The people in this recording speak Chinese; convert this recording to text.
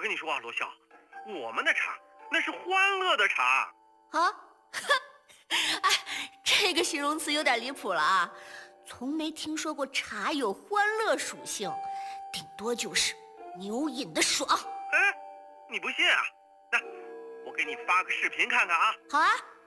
跟你说啊，罗笑，我们的茶那是欢乐的茶啊。哎，这个形容词有点离谱了啊！从没听说过茶有欢乐属性，顶多就是牛饮的爽。 哎，你不信啊？那我给你发个视频看看啊。 好啊。